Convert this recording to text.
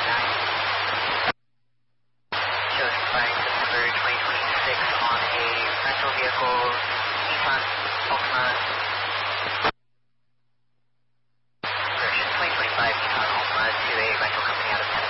Shows expiring September 2026 on a rental vehicle, Nissan Altima